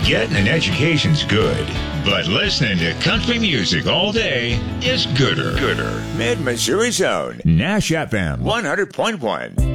Getting an education's good, but listening to country music all day is gooder. Mid-Missouri Zone, Nash FM 100.1.